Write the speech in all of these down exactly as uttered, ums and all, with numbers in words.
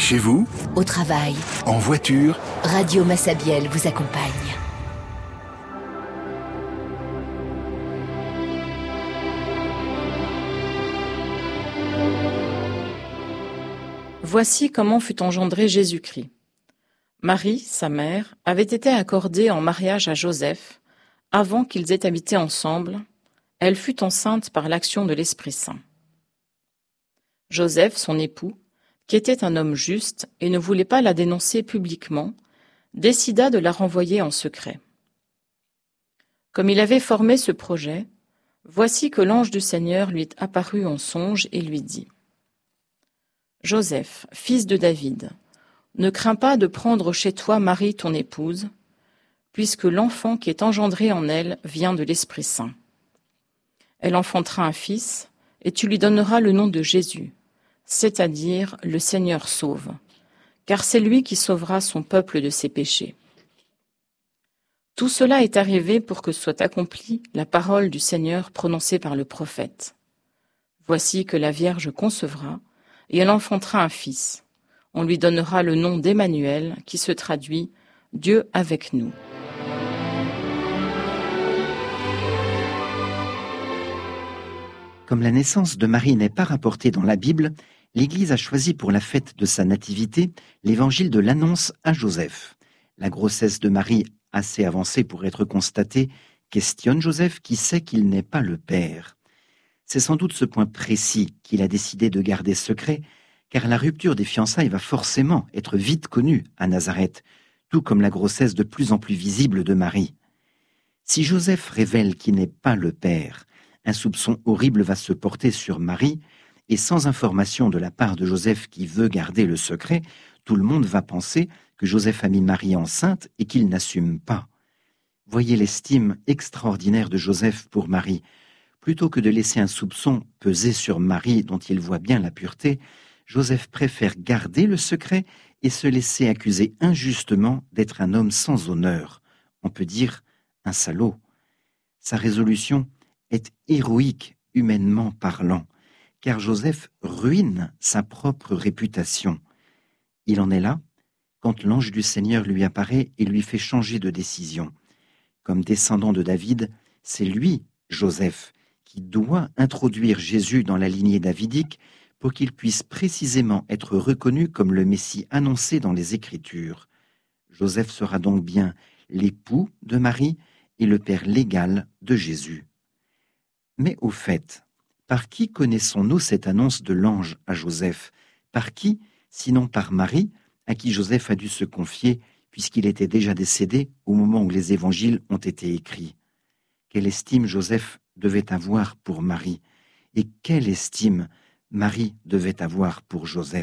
Chez vous, au travail, en voiture, Radio Massabielle vous accompagne. Voici comment fut engendré Jésus-Christ. Marie, sa mère, avait été accordée en mariage à Joseph avant qu'ils aient habité ensemble. Elle fut enceinte par l'action de l'Esprit Saint. Joseph, son époux, qui était un homme juste et ne voulait pas la dénoncer publiquement, décida de la renvoyer en secret. Comme il avait formé ce projet, voici que l'ange du Seigneur lui apparut en songe et lui dit : « Joseph, fils de David, ne crains pas de prendre chez toi Marie ton épouse, puisque l'enfant qui est engendré en elle vient de l'Esprit Saint. Elle enfantera un fils, et tu lui donneras le nom de Jésus, c'est-à-dire le Seigneur sauve, car c'est lui qui sauvera son peuple de ses péchés. Tout cela est arrivé pour que soit accomplie la parole du Seigneur prononcée par le prophète. Voici que la Vierge concevra, et elle enfantera un fils. On lui donnera le nom d'Emmanuel, qui se traduit « Dieu avec nous ». Comme la naissance de Marie n'est pas rapportée dans la Bible, l'Église a choisi pour la fête de sa nativité l'évangile de l'annonce à Joseph. La grossesse de Marie, assez avancée pour être constatée, questionne Joseph qui sait qu'il n'est pas le père. C'est sans doute ce point précis qu'il a décidé de garder secret, car la rupture des fiançailles va forcément être vite connue à Nazareth, tout comme la grossesse de plus en plus visible de Marie. Si Joseph révèle qu'il n'est pas le père, un soupçon horrible va se porter sur Marie, et sans information de la part de Joseph qui veut garder le secret, tout le monde va penser que Joseph a mis Marie enceinte et qu'il n'assume pas. Voyez l'estime extraordinaire de Joseph pour Marie. Plutôt que de laisser un soupçon peser sur Marie dont il voit bien la pureté, Joseph préfère garder le secret et se laisser accuser injustement d'être un homme sans honneur. On peut dire un salaud. Sa résolution est héroïque humainement parlant, car Joseph ruine sa propre réputation. Il en est là quand l'ange du Seigneur lui apparaît et lui fait changer de décision. Comme descendant de David, c'est lui, Joseph, qui doit introduire Jésus dans la lignée davidique pour qu'il puisse précisément être reconnu comme le Messie annoncé dans les Écritures. Joseph sera donc bien l'époux de Marie et le père légal de Jésus. Mais au fait, par qui connaissons-nous cette annonce de l'ange à Joseph ? Par qui, sinon par Marie, à qui Joseph a dû se confier, puisqu'il était déjà décédé au moment où les évangiles ont été écrits ? Quelle estime Joseph devait avoir pour Marie ? Et quelle estime Marie devait avoir pour Joseph ?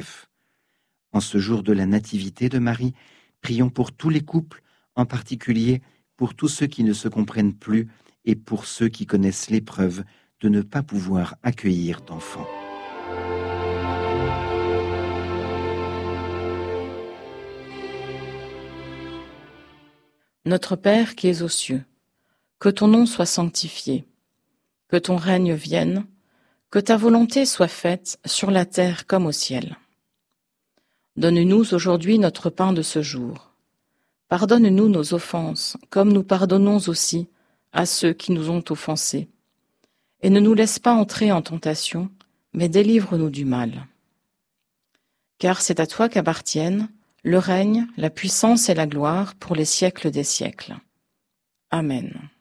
En ce jour de la nativité de Marie, prions pour tous les couples, en particulier pour tous ceux qui ne se comprennent plus et pour ceux qui connaissent l'épreuve de ne pas pouvoir accueillir d'enfants. Notre Père qui es aux cieux, que ton nom soit sanctifié, que ton règne vienne, que ta volonté soit faite sur la terre comme au ciel. Donne-nous aujourd'hui notre pain de ce jour. Pardonne-nous nos offenses, comme nous pardonnons aussi à ceux qui nous ont offensés. Et ne nous laisse pas entrer en tentation, mais délivre-nous du mal. Car c'est à toi qu'appartiennent le règne, la puissance et la gloire pour les siècles des siècles. Amen.